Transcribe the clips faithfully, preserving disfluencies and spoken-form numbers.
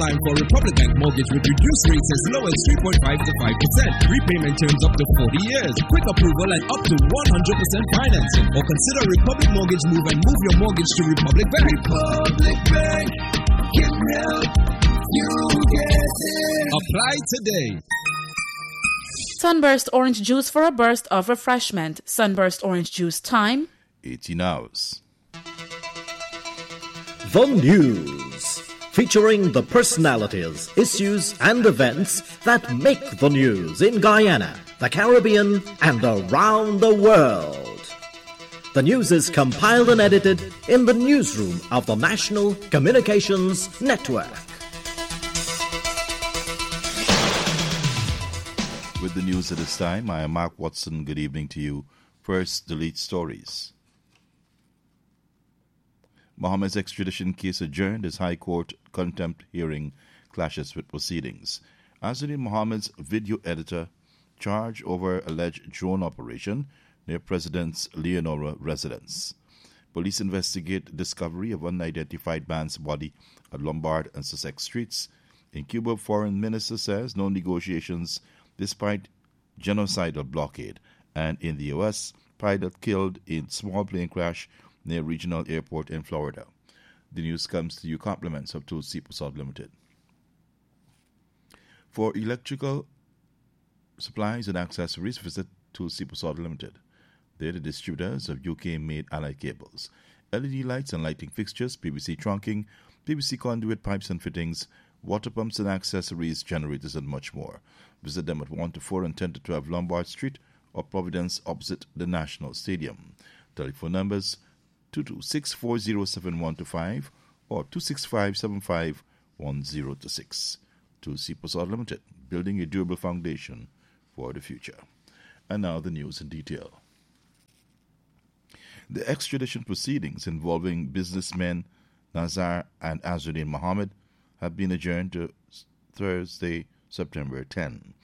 online for Republic Bank mortgage with reduced rates as low as three point five to five percent. Repayment terms up to forty years. Quick approval and up to one hundred percent financing. Or consider Republic Mortgage Move and move your mortgage to Republic Bank. Republic Bank can help you get it. Apply today. Sunburst orange juice for a burst of refreshment. Sunburst orange juice time. eighteen hours. The News, featuring the personalities, issues and events that make the news in Guyana, the Caribbean and around the world. The news is compiled and edited in the newsroom of the National Communications Network. With the news at this time, I am Mark Watson. Good evening to you. First, the lead stories. Mohammed's extradition case adjourned as High Court contempt hearing clashes with proceedings. Azzuddin Mohammed's video editor charged over alleged drone operation near President's Leonora residence. Police investigate discovery of unidentified man's body at Lombard and Sussex Streets. In Cuba, Foreign Minister says no negotiations despite genocidal blockade. And in the U S, pilot killed in small plane crash near Regional Airport in Florida. The news comes to you compliments of Tulsi Prasad Limited. For electrical supplies and accessories, visit Tulsi Prasad Limited. They're the distributors of U K-made allied cables, L E D lights and lighting fixtures, P V C trunking, P V C conduit pipes and fittings, water pumps and accessories, generators, and much more. Visit them at one to four and ten to twelve Lombard Street or Providence opposite the National Stadium. Telephone numbers two two six, four zero seven one two five or two six five, seven five one zero two six. Tulsi Prasad Limited, building a durable foundation for the future. And now the news in detail. The extradition proceedings involving businessmen Nazar and Azzuddin Mohammed have been adjourned to Thursday, September tenth.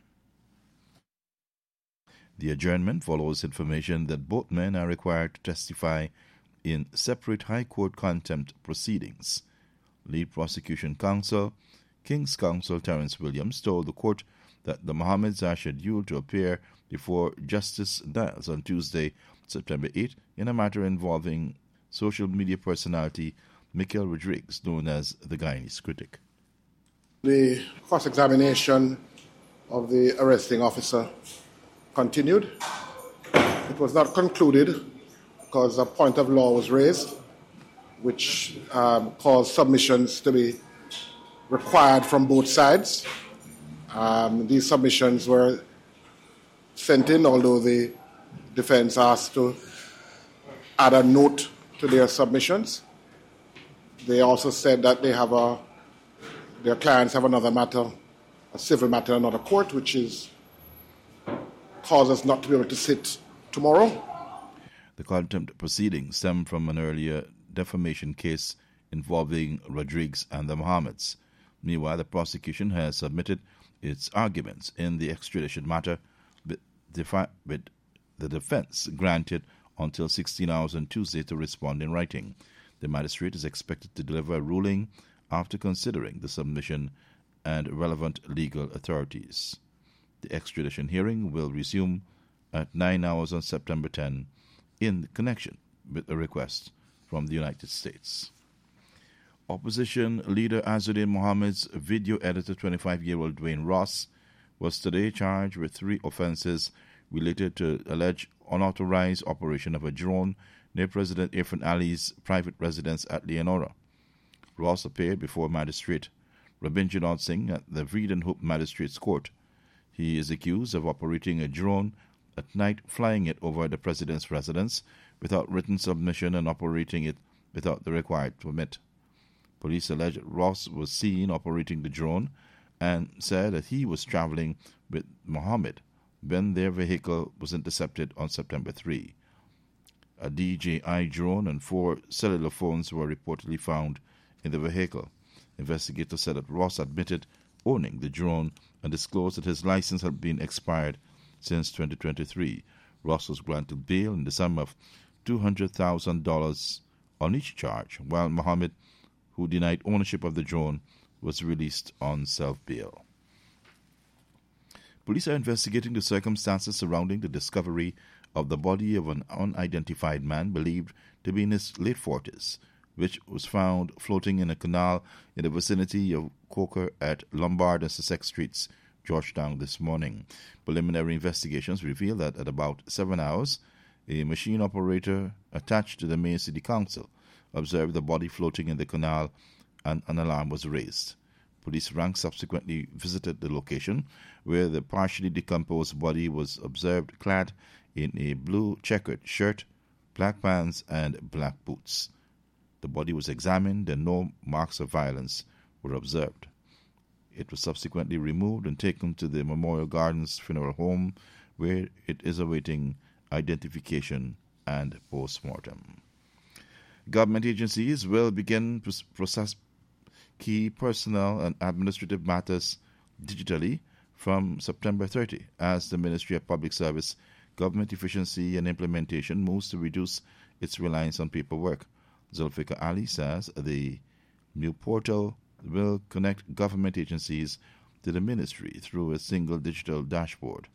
The adjournment follows information that both men are required to testify in separate High Court contempt proceedings. Lead Prosecution Counsel, King's Counsel Terence Williams, told the court that the Mohammeds are scheduled to appear before Justice Niles on Tuesday, September eighth, in a matter involving social media personality Michael Rodriguez, known as the Guyanese Critic. The cross-examination of the arresting officer continued. It was not concluded because a point of law was raised, which um, caused submissions to be required from both sides. Um, these submissions were sent in, although the defense asked to add a note to their submissions. They also said that they have a, their clients have another matter, a civil matter in another court, which is cause us not to be able to sit tomorrow. The contempt proceedings stem from an earlier defamation case involving Rodriguez and the Mohammeds. Meanwhile, the prosecution has submitted its arguments in the extradition matter, with, defi- with the defense granted until sixteen hours on Tuesday to respond in writing. The magistrate is expected to deliver a ruling after considering the submission and relevant legal authorities. The extradition hearing will resume at nine hours on September tenth in connection with a request from the United States. Opposition leader Azzuddin Mohammed's video editor, twenty-five-year-old Dwayne Ross, was today charged with three offenses related to alleged unauthorized operation of a drone near President Irfan Ali's private residence at Leonora. Ross appeared before Magistrate Rabindranath Singh at the Vreed and Hope Magistrates Court. He is accused of operating a drone at night, flying it over the President's residence without written submission and operating it without the required permit. Police allege Ross was seen operating the drone and said that he was traveling with Mohammed when their vehicle was intercepted on September third. A D J I drone and four cellular phones were reportedly found in the vehicle. Investigators said that Ross admitted owning the drone and disclosed that his license had been expired since twenty twenty-three. Ross was granted bail in the sum of two hundred thousand dollars on each charge, while Mohammed, who denied ownership of the drone, was released on self-bail. Police are investigating the circumstances surrounding the discovery of the body of an unidentified man believed to be in his late forties, which was found floating in a canal in the vicinity of Coker at Lombard and Sussex Streets, Georgetown, this morning. Preliminary investigations reveal that at about seven hours, a machine operator attached to the Maine City Council observed the body floating in the canal and an alarm was raised. Police ranks subsequently visited the location where the partially decomposed body was observed clad in a blue checkered shirt, black pants, and black boots. The body was examined and no marks of violence were observed. It was subsequently removed and taken to the Memorial Gardens Funeral Home where it is awaiting identification and post-mortem. Government agencies will begin to process key personnel and administrative matters digitally from September thirtieth as the Ministry of Public Service, Government Efficiency and Implementation moves to reduce its reliance on paperwork. Zulfikar Ali says the new portal will connect government agencies to the ministry through a single digital dashboard.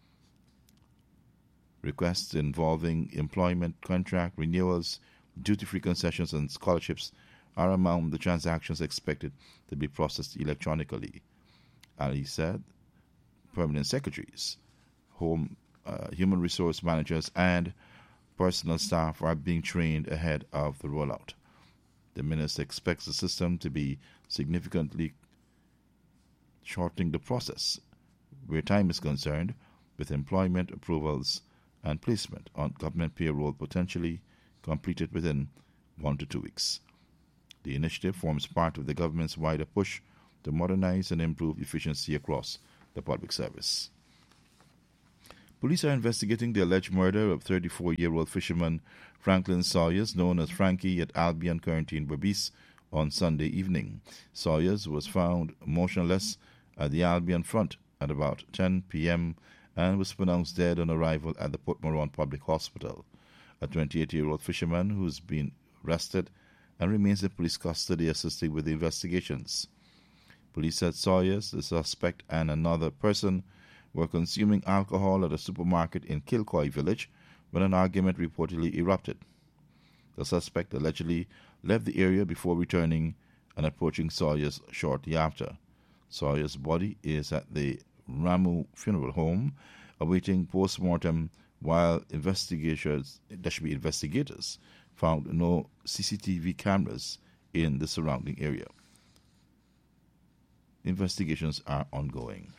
Requests involving employment, contract renewals, duty-free concessions, and scholarships are among the transactions expected to be processed electronically. Ali said permanent secretaries, home, uh, human resource managers, and personal staff are being trained ahead of the rollout. The minister expects the system to be significantly shortening the process where time is concerned, with employment approvals and placement on government payroll potentially completed within one to two weeks. The initiative forms part of the government's wider push to modernize and improve efficiency across the public service. Police are investigating the alleged murder of thirty-four-year-old fisherman Franklin Sawyers, known as Frankie, at Albion Currentine in Berbice on Sunday evening. Sawyers was found motionless at the Albion front at about ten p.m. and was pronounced dead on arrival at the Port Moran Public Hospital. A twenty-eight-year-old fisherman who's been arrested and remains in police custody assisting with the investigations. Police said Sawyers, the suspect, and another person were consuming alcohol at a supermarket in Kilcoy village when an argument reportedly erupted. The suspect allegedly left the area before returning and approaching Sawyers shortly after. Sawyers' body is at the Ramu Funeral Home awaiting post-mortem, while investigators, there should be investigators, found no C C T V cameras in the surrounding area. Investigations are ongoing.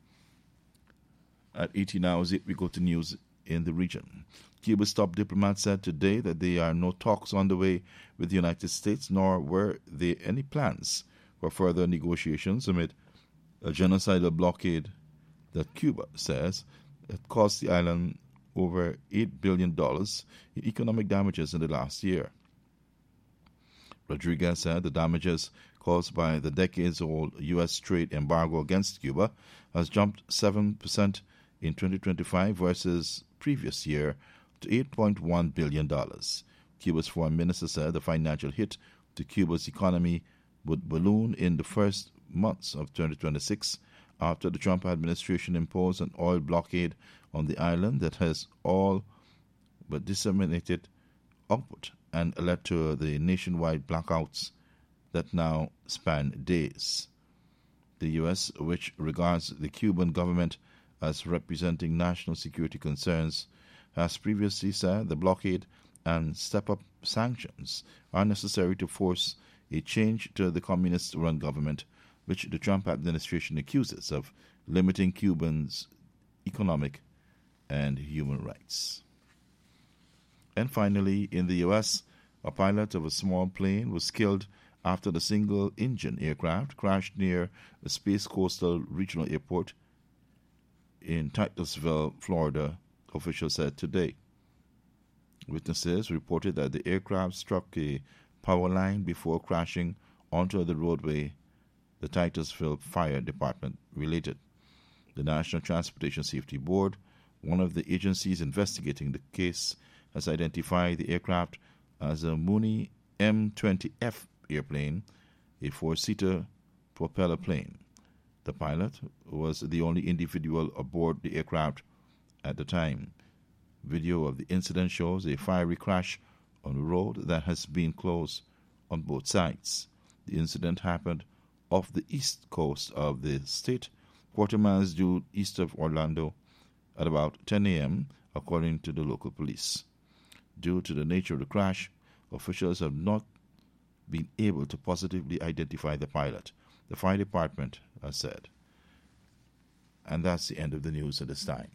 At eighteen hours eight, we go to news in the region. Cuba's top diplomat said today that there are no talks on the way with the United States, nor were there any plans for further negotiations amid a genocidal blockade that Cuba says it cost the island over eight billion dollars in economic damages in the last year. Rodriguez said the damages caused by the decades-old U S trade embargo against Cuba has jumped seven percent in twenty twenty-five versus previous year to eight point one billion dollars. Cuba's foreign minister said the financial hit to Cuba's economy would balloon in the first months of twenty twenty-six after the Trump administration imposed an oil blockade on the island that has all but disseminated output and led to the nationwide blackouts that now span days. The U S, which regards the Cuban government as representing national security concerns, has previously said the blockade and step-up sanctions are necessary to force a change to the communist-run government, which the Trump administration accuses of limiting Cubans' economic and human rights. And finally, in the U S, a pilot of a small plane was killed after the single-engine aircraft crashed near the Space Coastal Regional Airport in Titusville, Florida, officials said today. Witnesses reported that the aircraft struck a power line before crashing onto the roadway, the Titusville Fire Department related. The National Transportation Safety Board, one of the agencies investigating the case, has identified the aircraft as a Mooney M twenty F airplane, a four-seater propeller plane. The pilot was the only individual aboard the aircraft at the time. Video of the incident shows a fiery crash on a road that has been closed on both sides. The incident happened off the east coast of the state, quarter miles due east of Orlando, at about ten a.m., according to the local police. Due to the nature of the crash, officials have not been able to positively identify the pilot, the fire department has said. And that's the end of the news at this time.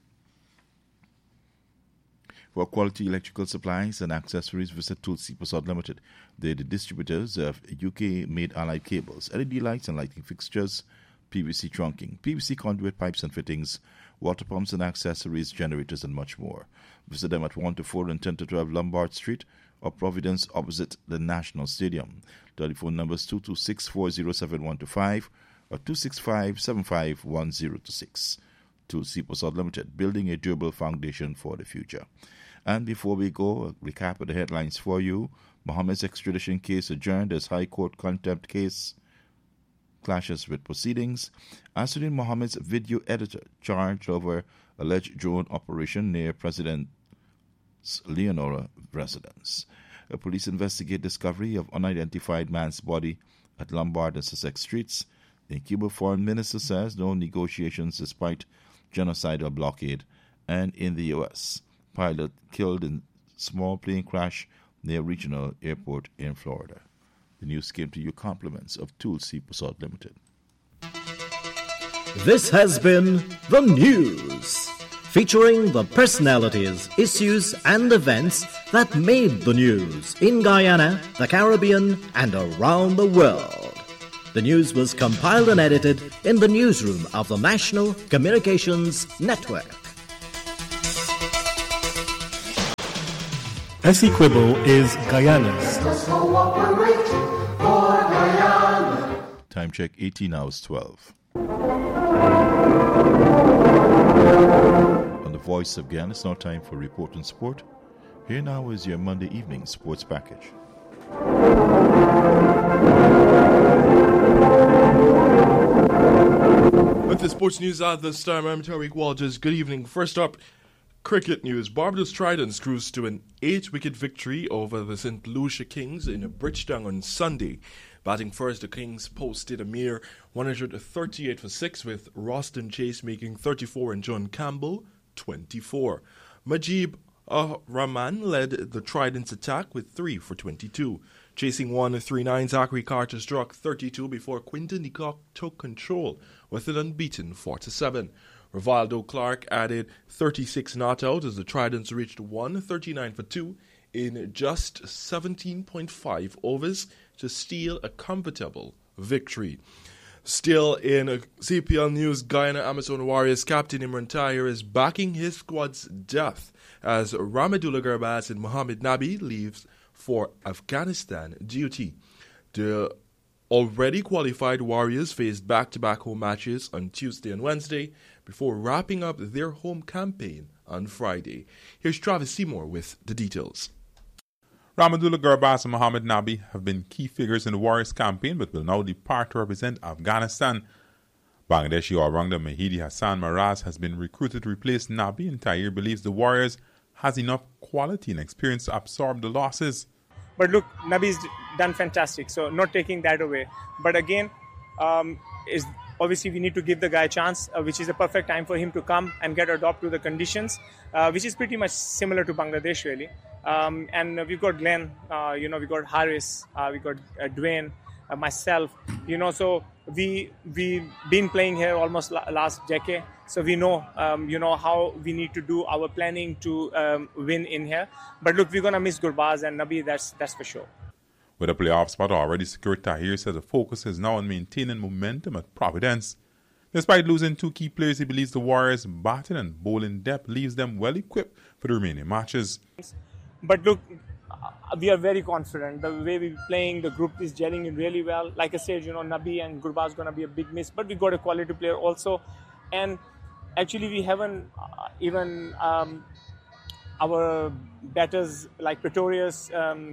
For quality electrical supplies and accessories, visit Tulsi Prasad Limited. They're the distributors of U K-made allied cables, L E D lights and lighting fixtures, P V C trunking, P V C conduit pipes and fittings, water pumps and accessories, generators, and much more. Visit them at one to four and ten to twelve Lombard Street or Providence opposite the National Stadium. Telephone numbers two two six, four zero seven one two five or two six five, seven five one zero two six. Tulsi Prasad Limited, building a durable foundation for the future. And before we go, a recap of the headlines for you. Mohammed's extradition case adjourned as High Court contempt case clashes with proceedings. Asudin Mohammed's video editor charged over alleged drone operation near President's Leonora residence. A police investigate discovery of unidentified man's body at Lombard and Sussex Streets. The Cuba foreign minister says no negotiations despite genocidal blockade. And in the U S, pilot killed in small plane crash near regional airport in Florida. The news came to you compliments of Tulsi Prasad Limited. This has been The News, featuring the personalities, issues, and events that made the news in Guyana, the Caribbean, and around the world. The news was compiled and edited in the newsroom of the National Communications Network. Essequibo is Guyana's. Time check eighteen hours twelve. On the Voice of Guyana, it's now time for Report on Sport. Here now is your Monday evening sports package. With the sports news at this time, I'm Tariq Walters. Good evening. First up, cricket news. Barbados Tridents cruised to an eight-wicket victory over the Saint Lucia Kings in Bridgetown on Sunday. Batting first, the Kings posted a mere one hundred thirty-eight for six, with Roston Chase making thirty-four and John Campbell twenty-four. Majib uh, Rahman led the Tridents attack with three for twenty-two. Chasing one three nine, Zachary Carter struck thirty-two before Quinton de Kock took control with an unbeaten forty-seven. Rivaldo Clark added thirty-six not out as the Tridents reached one thirty-nine for two in just seventeen point five overs to steal a comfortable victory. Still in C P L news, Guyana Amazon Warriors captain Imran Tahir is backing his squad's depth as Rahmatullah Gurbaz and Mohamed Nabi leaves for Afghanistan duty. The already qualified Warriors faced back-to-back home matches on Tuesday and Wednesday before wrapping up their home campaign on Friday. Here's Travis Seymour with the details. Rahmatullah Gurbaz and Mohamed Nabi have been key figures in the Warriors campaign but will now depart to represent Afghanistan. Bangladeshi all-rounder Mahidi Hassan Maraz has been recruited to replace Nabi, and Tahir believes the Warriors has enough quality and experience to absorb the losses. But look, Nabi's done fantastic, so not taking that away. But again, um, is obviously we need to give the guy a chance, uh, which is a perfect time for him to come and get adopted to the conditions, uh, which is pretty much similar to Bangladesh, really. Um, and we've got Glenn, uh, you know, we got Harris, uh, we got uh, Dwayne, uh, myself, you know, so we we've been playing here almost la- last decade, so we know, um, you know, how we need to do our planning to um, win in here. But look, we're gonna miss Gurbaz and Nabi, that's that's for sure. With a playoff spot already secured, Tahir says the focus is now on maintaining momentum at Providence. Despite losing two key players, he believes the Warriors' batting and bowling depth leaves them well equipped for the remaining matches. But look, we are very confident. The way we're playing, the group is gelling in really well. Like I said, you know, Nabi and Gurbaz going to be a big miss, but we got a quality player also. And actually, we haven't uh, even um, our batters like Pretorius, um,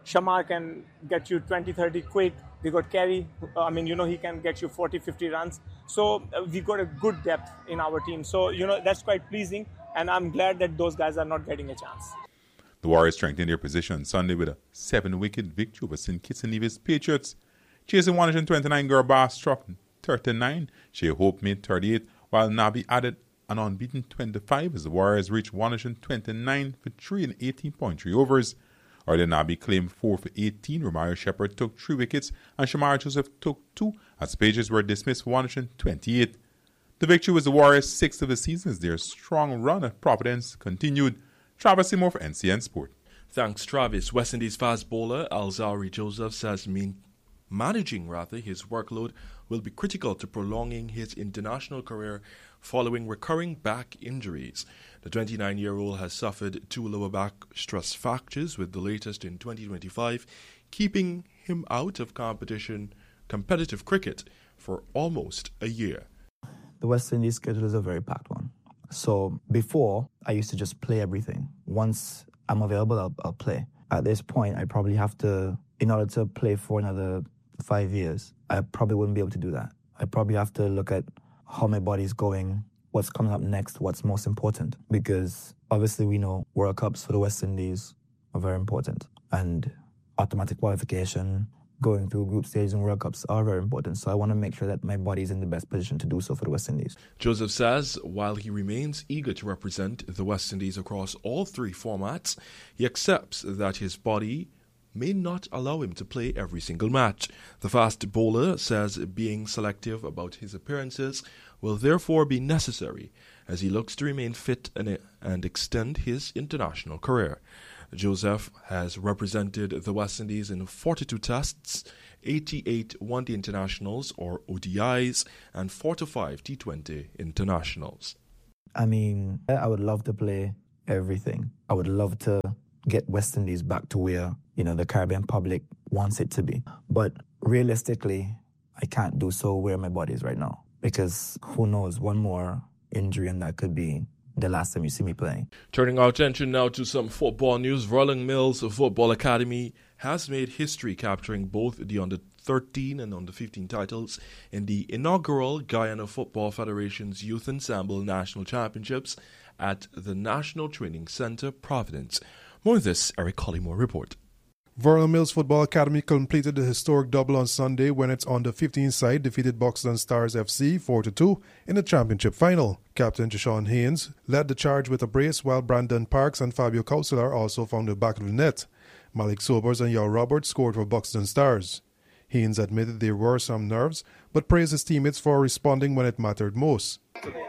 Shamar can get you twenty, thirty quick. We got Kerry. I mean, you know, he can get you forty, fifty runs. So uh, we got a good depth in our team. So, you know, that's quite pleasing. And I'm glad that those guys are not getting a chance. The Warriors strengthened their position on Sunday with a seven-wicket victory over Saint Kitts and Nevis Patriots. Chasing one hundred twenty-nine, Gurbas struck thirty-nine. Shea Hope made thirty-eight, while Nabi added an unbeaten twenty-five as the Warriors reached one hundred twenty-nine for three in eighteen point three overs. Earlier, Nabi claimed four for eighteen. Romario Shepherd took three wickets and Shamar Joseph took two as Patriots were dismissed for one hundred twenty-eight. The victory was the Warriors' sixth of the season as their strong run at Providence continued. Travis Seymour for N C N Sport. Thanks, Travis. West Indies fast bowler Alzari Joseph says mean managing rather his workload will be critical to prolonging his international career following recurring back injuries. The twenty-nine-year-old has suffered two lower back stress fractures, with the latest in twenty twenty-five, keeping him out of competition competitive cricket for almost a year. The West Indies schedule is a very packed one. So before, I used to just play everything. Once I'm available, I'll, I'll play. At this point, I probably have to, in order to play for another five years, I probably wouldn't be able to do that. I probably have to look at how my body's going, what's coming up next, what's most important. Because obviously we know World Cups for the West Indies are very important. And automatic qualification, going through group stages and World Cups are very important. So I want to make sure that my body is in the best position to do so for the West Indies. Joseph says while he remains eager to represent the West Indies across all three formats, he accepts that his body may not allow him to play every single match. The fast bowler says being selective about his appearances will therefore be necessary as he looks to remain fit and, and extend his international career. Joseph has represented the West Indies in forty-two tests, eighty-eight one-day internationals or O D Is, and four to five T twenty internationals. I mean, I would love to play everything. I would love to get West Indies back to where, you know, the Caribbean public wants it to be. But realistically, I can't do so where my body is right now. Because who knows, one more injury and that could be the last time you see me playing. Turning our attention now to some football news. Rolling Mills Football Academy has made history capturing both the under thirteen and under fifteen titles in the inaugural Guyana Football Federation's Youth Ensemble National Championships at the National Training Centre, Providence. More of this, Eric Collymore report. Vernon Mills Football Academy completed the historic double on Sunday when its under fifteen side defeated Buxton Stars F C four to two in the championship final. Captain Jashawn Haynes led the charge with a brace, while Brandon Parks and Fabio Cousilar also found the back of the net. Malik Sobers and Yao Roberts scored for Buxton Stars. Haynes admitted there were some nerves, but praised his teammates for responding when it mattered most.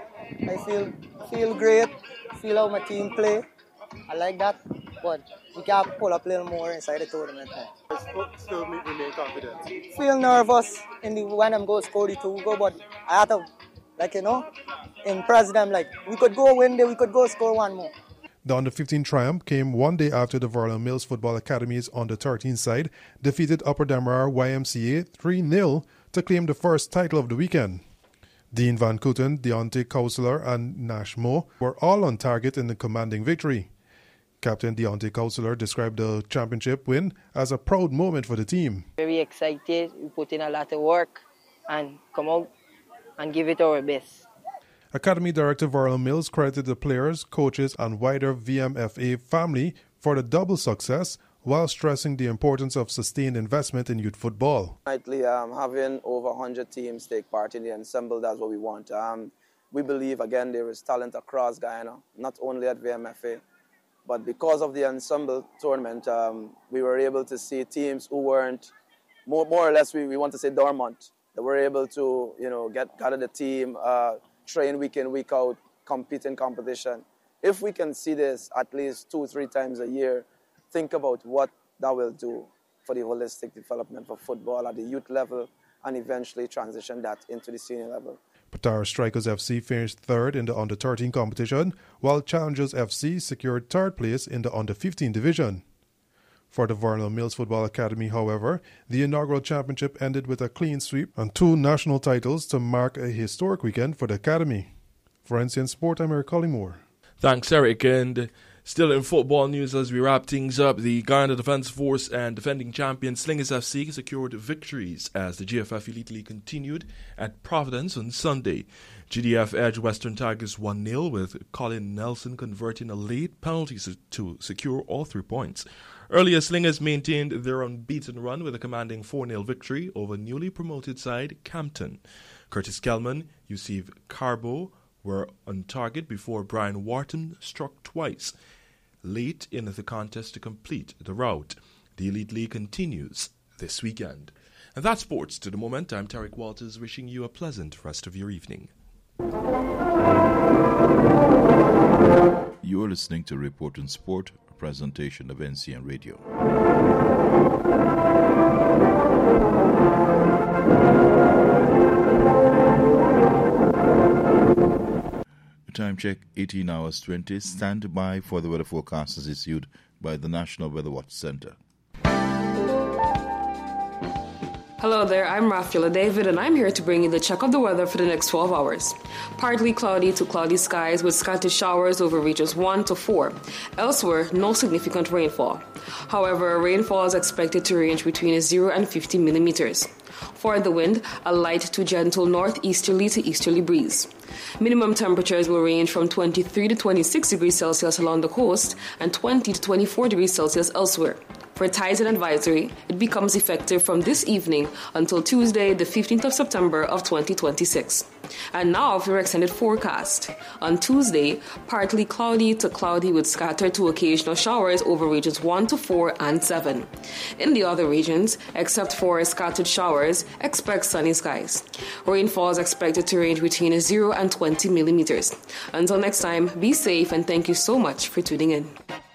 I feel feel great, feel how my team play. I like that, but we can pull up a little more inside the tournament. Still remain confident. Feel nervous in the when I'm going to score the two go, but I have to, like, you know, impress them. Like, we could go win there, we could go score one more. The under fifteen triumph came one day after the Vernon Mills Football Academy's under thirteen side defeated Upper Demerara Y M C A three nil to claim the first title of the weekend. Dean Van Kooten, Deontay Cousilar and Nash Moe were all on target in the commanding victory. Captain Deontay Cousilar described the championship win as a proud moment for the team. Very excited, we put in a lot of work and come out and give it our best. Academy Director Vernon Mills credited the players, coaches and wider V M F A family for the double success, while stressing the importance of sustained investment in youth football. Ultimately, um, having over one hundred teams take part in the ensemble, that's what we want. Um, we believe, again, there is talent across Guyana, not only at V M F A. But because of the ensemble tournament, um, we were able to see teams who weren't, more, more or less, we, we want to say dormant. They were able to, you know, get gather the team, uh, train week in, week out, compete in competition. If we can see this at least two, three times a year, think about what that will do for the holistic development for football at the youth level and eventually transition that into the senior level. Patara Strikers F C finished third in the under thirteen competition, while Challengers F C secured third place in the under fifteen division. For the Vernon Mills Football Academy, however, the inaugural championship ended with a clean sweep and two national titles to mark a historic weekend for the academy. For N C N Sport, I'm Eric Collymore. Thanks, Eric. And Still in football news as we wrap things up, the Guyana Defence Force and defending champion Slingers F C secured victories as the G F F Elite League continued at Providence on Sunday. G D F edged Western Tigers one nil with Colin Nelson converting a late penalty to secure all three points. Earlier, Slingers maintained their unbeaten run with a commanding four nil victory over newly promoted side Campton. Curtis Kelman, Yusuf Carbo were on target before Brian Wharton struck twice late in the contest to complete the rout. The Elite League continues this weekend. And that's sports to the moment. I'm Tarek Walters wishing you a pleasant rest of your evening. You are listening to Report on Sport, a presentation of N C N Radio. Time check, eighteen hours twenty. Stand by for the weather forecast as issued by the National Weather Watch Center. Hello there, I'm Rafaela David and I'm here to bring you the check of the weather for the next twelve hours. Partly cloudy to cloudy skies with scattered showers over regions one to four. Elsewhere, no significant rainfall. However, rainfall is expected to range between zero and fifty millimeters. For the wind, a light to gentle northeasterly to easterly breeze. Minimum temperatures will range from twenty-three to twenty-six degrees Celsius along the coast and twenty to twenty-four degrees Celsius elsewhere. For ties and advisory, it becomes effective from this evening until Tuesday, the fifteenth of September of twenty twenty-six. And now for your extended forecast. On Tuesday, partly cloudy to cloudy with scattered to occasional showers over regions one to four and seven. In the other regions, except for scattered showers, expect sunny skies. Rainfall is expected to range between zero and twenty millimeters. Until next time, be safe and thank you so much for tuning in.